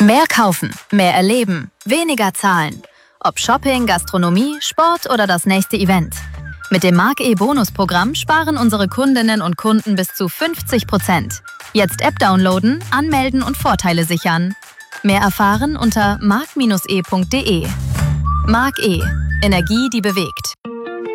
Mehr kaufen, mehr erleben, weniger zahlen. Ob Shopping, Gastronomie, Sport oder das nächste Event. Mit dem Mark-E-Bonus-Programm sparen unsere Kundinnen und Kunden bis zu 50%. Jetzt App downloaden, anmelden und Vorteile sichern. Mehr erfahren unter mark-e.de. Mark E. Energie, die bewegt.